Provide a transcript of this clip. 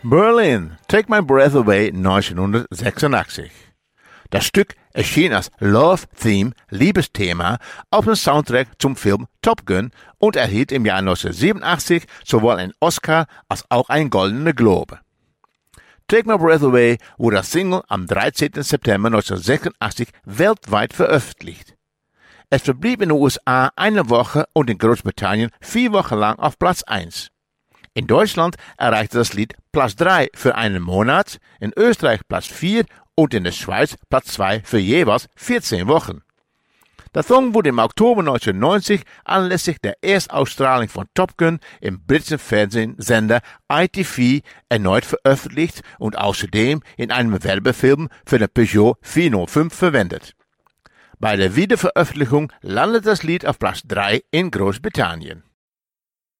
Berlin, Take My Breath Away 1986. Das Stück erschien als Love Theme, Liebesthema, auf dem Soundtrack zum Film Top Gun und erhielt im Jahr 1987 sowohl einen Oscar als auch einen Goldene Globe. Take My Breath Away wurde als Single am 13. September 1986 weltweit veröffentlicht. Es verblieb in den USA eine Woche und in Großbritannien 4 Wochen lang auf Platz 1. In Deutschland erreichte das Lied Platz 3 für einen Monat, in Österreich Platz 4 und in der Schweiz Platz 2 für jeweils 14 Wochen. Der Song wurde im Oktober 1990 anlässlich der Erstausstrahlung von Top Gun im britischen Fernsehsender ITV erneut veröffentlicht und außerdem in einem Werbefilm für den Peugeot 405 verwendet. Bei der Wiederveröffentlichung landete das Lied auf Platz 3 in Großbritannien.